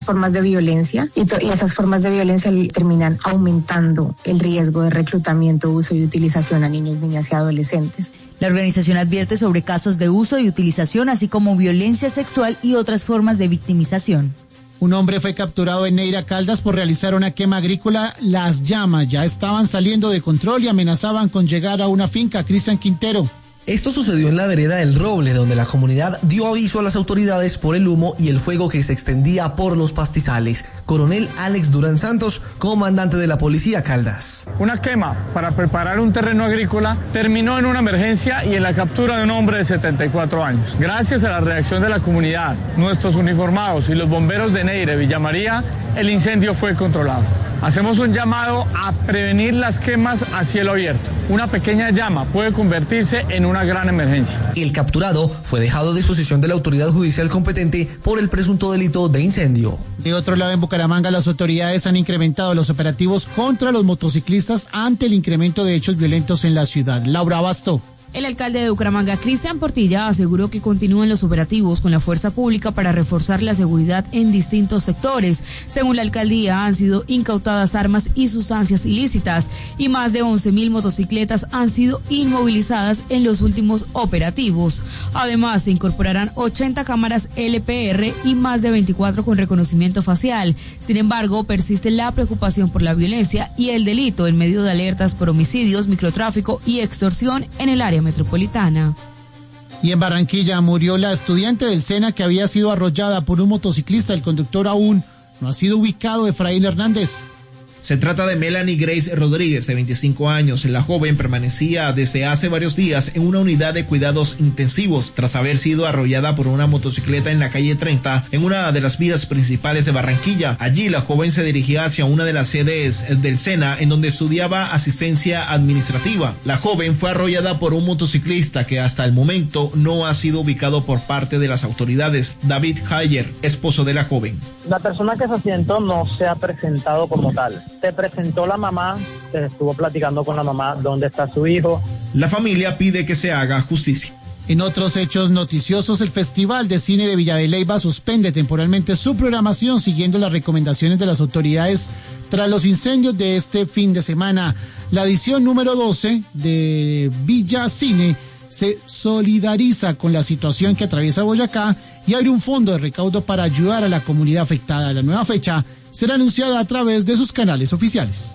formas de violencia y esas formas de violencia terminan aumentando el riesgo de reclutamiento, uso y utilización a niños, niñas y adolescentes. La organización advierte sobre casos de uso y utilización, así como violencia sexual y otras formas de victimización. Un hombre fue capturado en Neira, Caldas, por realizar una quema agrícola. Las llamas ya estaban saliendo de control y amenazaban con llegar a una finca. Cristian Quintero. Esto sucedió en la vereda del Roble, donde la comunidad dio aviso a las autoridades por el humo y el fuego que se extendía por los pastizales. Coronel Alex Durán Santos, comandante de la Policía Caldas. Una quema para preparar un terreno agrícola terminó en una emergencia y en la captura de un hombre de 74 años. Gracias a la reacción de la comunidad, nuestros uniformados y los bomberos de Neira y Villa María, el incendio fue controlado. Hacemos un llamado a prevenir las quemas a cielo abierto. Una pequeña llama puede convertirse en una gran emergencia. El capturado fue dejado a disposición de la autoridad judicial competente por el presunto delito de incendio. De otro lado, en Bucaramanga, las autoridades han incrementado los operativos contra los motociclistas ante el incremento de hechos violentos en la ciudad. Laura Abasto. El alcalde de Bucaramanga, Cristian Portilla, aseguró que continúan los operativos con la fuerza pública para reforzar la seguridad en distintos sectores. Según la alcaldía, han sido incautadas armas y sustancias ilícitas y más de 11.000 motocicletas han sido inmovilizadas en los últimos operativos. Además, se incorporarán 80 cámaras LPR y más de 24 con reconocimiento facial. Sin embargo, persiste la preocupación por la violencia y el delito en medio de alertas por homicidios, microtráfico y extorsión en el área metropolitana. Y en Barranquilla murió la estudiante del SENA que había sido arrollada por un motociclista. El conductor aún no ha sido ubicado. Efraín Hernández. Se trata de Melanie Grace Rodríguez, de 25 años. La joven permanecía desde hace varios días en una unidad de cuidados intensivos tras haber sido arrollada por una motocicleta en la calle 30, en una de las vías principales de Barranquilla. Allí la joven se dirigía hacia una de las sedes del SENA, en donde estudiaba asistencia administrativa. La joven fue arrollada por un motociclista que hasta el momento no ha sido ubicado por parte de las autoridades. David Hayer, esposo de la joven. La persona que se accidentó no se ha presentado como tal. Se presentó la mamá, se estuvo platicando con la mamá dónde está su hijo. La familia pide que se haga justicia. En otros hechos noticiosos, el Festival de Cine de Villa de Leyva suspende temporalmente su programación siguiendo las recomendaciones de las autoridades tras los incendios de este fin de semana. La edición número 12 de Villa Cine se solidariza con la situación que atraviesa Boyacá y abre un fondo de recaudo para ayudar a la comunidad afectada. La nueva fecha será anunciada a través de sus canales oficiales.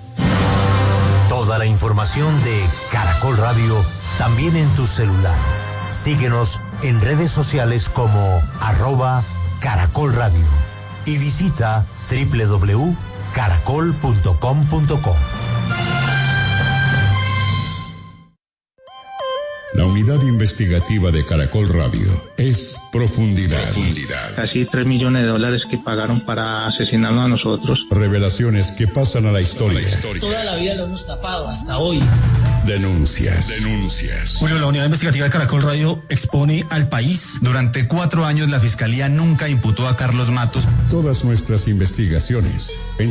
Toda la información de Caracol Radio también en tu celular. Síguenos en redes sociales como @Caracol Radio y visita www.caracol.com.co. La unidad investigativa de Caracol Radio es Profundidad. Casi $3 millones que pagaron para asesinarnos a nosotros. Revelaciones que pasan a la historia. Toda la vida lo hemos tapado hasta hoy. Denuncias. Bueno, la unidad investigativa de Caracol Radio expone al país. Durante 4 años la Fiscalía nunca imputó a Carlos Matos. Todas nuestras investigaciones en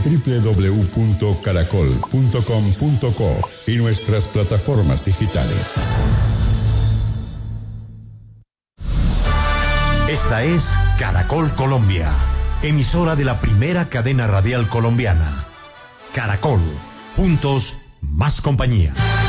www.caracol.com.co y nuestras plataformas digitales. Esta es Caracol Colombia, emisora de la primera cadena radial colombiana. Caracol, juntos, más compañía.